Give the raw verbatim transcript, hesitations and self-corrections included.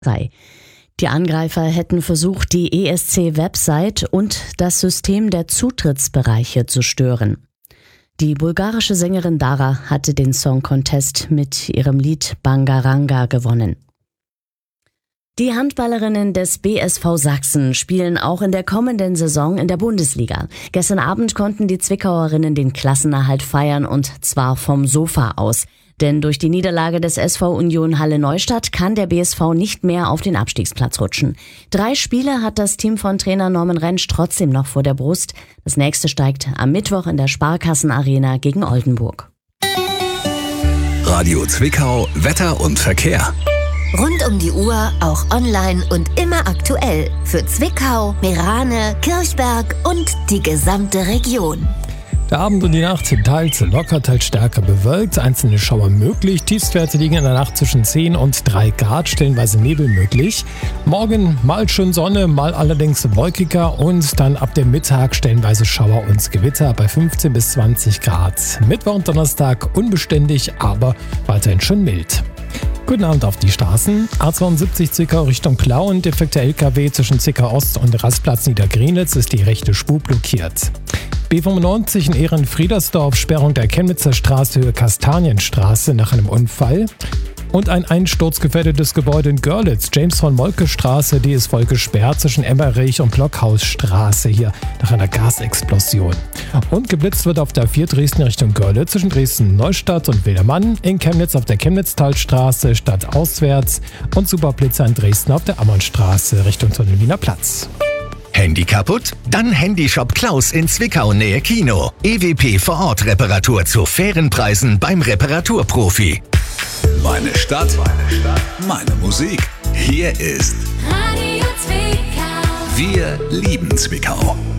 sei. Die Angreifer hätten versucht, die E S C-Website und das System der Zutrittsbereiche zu stören. Die bulgarische Sängerin Dara hatte den Song Contest mit ihrem Lied Bangaranga gewonnen. Die Handballerinnen des B S V Sachsen spielen auch in der kommenden Saison in der Bundesliga. Gestern Abend konnten die Zwickauerinnen den Klassenerhalt feiern und zwar vom Sofa aus. Denn durch die Niederlage des S V Union Halle Neustadt kann der B S V nicht mehr auf den Abstiegsplatz rutschen. Drei Spiele hat das Team von Trainer Norman Rentsch trotzdem noch vor der Brust. Das nächste steigt am Mittwoch in der Sparkassenarena gegen Oldenburg. Radio Zwickau, Wetter und Verkehr. Rund um die Uhr, auch online und immer aktuell. Für Zwickau, Meerane, Kirchberg und die gesamte Region. Der Abend und die Nacht teils locker, teils stärker bewölkt. Einzelne Schauer möglich. Tiefstwerte liegen in der Nacht zwischen zehn und drei Grad, stellenweise Nebel möglich. Morgen mal schön Sonne, mal allerdings wolkiger und dann ab dem Mittag stellenweise Schauer und Gewitter bei fünfzehn bis zwanzig Grad. Mittwoch und Donnerstag unbeständig, aber weiterhin schön mild. Guten Abend auf die Straßen. A zweiundsiebzig Zwickau Richtung Plauen. Defekter L K W zwischen Zwickau Ost und Rastplatz Niedergrienitz ist die rechte Spur blockiert. B fünfundneunzig in Ehrenfriedersdorf, Sperrung der Chemnitzer Straße Höhe Kastanienstraße nach einem Unfall. Und ein einsturzgefährdetes Gebäude in Görlitz, James-von-Moltke-Straße, die ist voll gesperrt zwischen Emmerich und Blockhausstraße hier nach einer Gasexplosion. Und geblitzt wird auf der vier Dresden Richtung Görlitz zwischen Dresden-Neustadt und Wildermann, in Chemnitz auf der Chemnitztalstraße stadtauswärts und Superblitzer in Dresden auf der Ammernstraße Richtung Tunnelwiener Platz. Handy kaputt? Dann Handyshop Klaus in Zwickau Nähe Kino. E W P vor Ort Reparatur zu fairen Preisen beim Reparaturprofi. Meine Stadt, meine Stadt, meine Musik. Hier ist Radio Zwickau. Wir lieben Zwickau.